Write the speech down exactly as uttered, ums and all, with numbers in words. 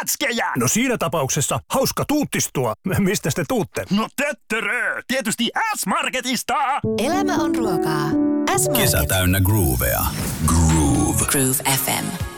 lätskejä! No siinä tapauksessa hauska tuuttistua. Mistä te tuutte? No töttörö! Tietysti S-Marketista! Elämä on ruokaa. S-Market. Kesä täynnä groovea. Groove. Groove F M.